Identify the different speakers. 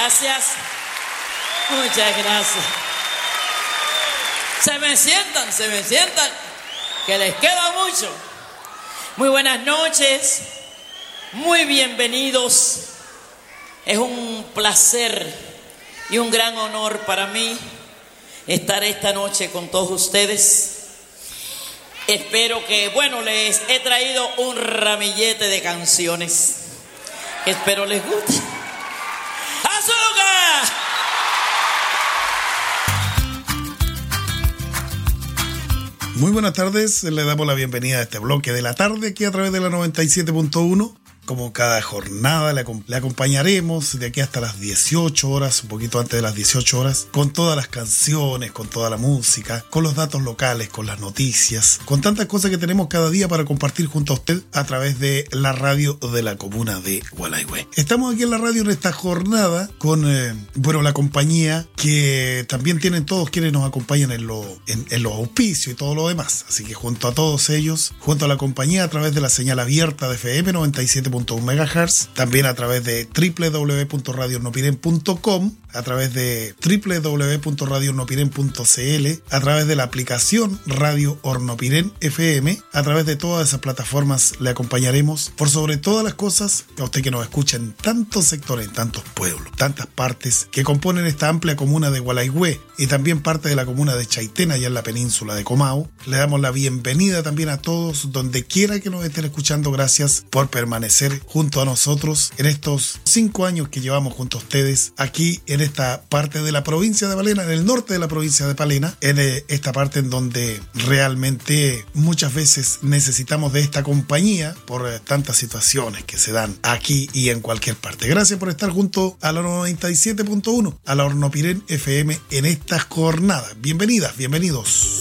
Speaker 1: Gracias. Muchas gracias. Se me sientan, que les queda mucho. Muy buenas noches, muy bienvenidos. Es un placer y un gran honor para mí estar esta noche con todos ustedes. Espero que, les he traído un ramillete de canciones que espero les guste. ¡Azúcar!
Speaker 2: Muy buenas tardes, le damos la bienvenida a este bloque de la tarde aquí a través de la 97.1. Como cada jornada le acompañaremos de aquí hasta las 18 horas, un poquito antes de las 18 horas, con todas las canciones, con toda la música, con los datos locales, con las noticias, con tantas cosas que tenemos cada día para compartir junto a usted a través de la radio de la comuna de Gualaihue. Estamos aquí en la radio en esta jornada con la compañía que también tienen todos quienes nos acompañan en los auspicios y todo lo demás. Así que junto a todos ellos, junto a la compañía a través de la señal abierta de FM 97.1 MHz, también a través de www.radiohornopiren.com, a través de www.radiohornopiren.cl, a través de la aplicación Radio Hornopiren FM, a través de todas esas plataformas le acompañaremos por sobre todas las cosas a usted que nos escucha en tantos sectores, en tantos pueblos, tantas partes que componen esta amplia comuna de Gualaihue y también parte de la comuna de Chaitén, allá en la península de Comau. Le damos la bienvenida también a todos donde quiera que nos estén escuchando. Gracias por permanecer junto a nosotros en estos 5 años que llevamos junto a ustedes aquí en esta parte de la provincia de Palena, en el norte de la provincia de Palena, en esta parte en donde realmente muchas veces necesitamos de esta compañía por tantas situaciones que se dan aquí y en cualquier parte. Gracias por estar junto a la 97.1, a la Hornopiren FM en esta jornada. Bienvenidas, bienvenidos.